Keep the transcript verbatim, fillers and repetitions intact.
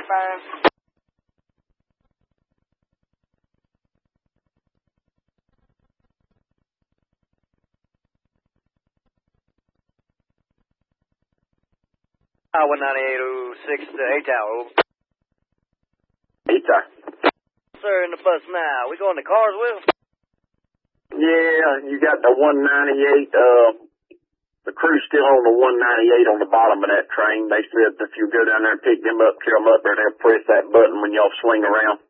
confirm. Highway ninety-eight oh six to eight Tower, over. eight Tower. Sir, in the bus now. We going to Carswell? Yeah, you got the one ninety-eight, uh, the crew's still on the one ninety-eight on the bottom of that train. They said if you go down there and pick them up, carry them up there, they'll press that button when y'all swing around.